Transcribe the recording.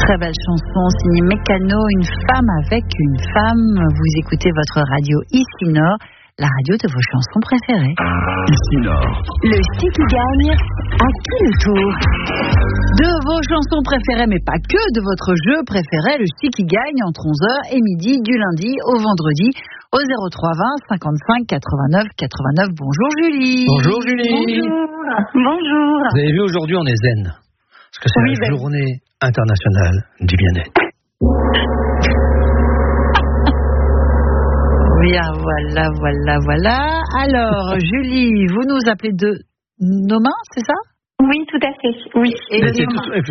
Très belle chanson, signée Mécano, une femme avec une femme. Vous écoutez votre radio Ici Nord, la radio de vos chansons préférées. Ici Nord. Le Si qui gagne, à qui le tour? De vos chansons préférées, mais pas que de votre jeu préféré, le Si qui gagne entre 11h et midi, du lundi au vendredi, au 03 20 55 89 89. Bonjour Julie. Bonjour Julie. Bonjour. Vous avez vu, aujourd'hui on est zen. Parce que c'est la journée internationale du bien-être. Oui, voilà. Alors, Julie, vous nous appelez de nos mains, c'est ça? Oui, tout à fait. Oui. Et